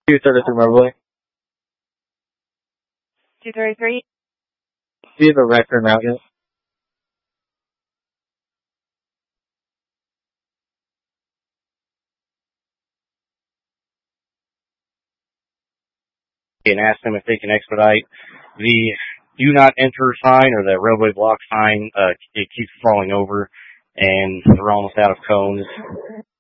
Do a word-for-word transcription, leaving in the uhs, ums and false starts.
two thirty-three Mobley. two thirty-three. Do you have a record route yet? And ask them if they can expedite the do not enter sign or the roadway block sign. Uh, it keeps falling over, and they're almost out of cones.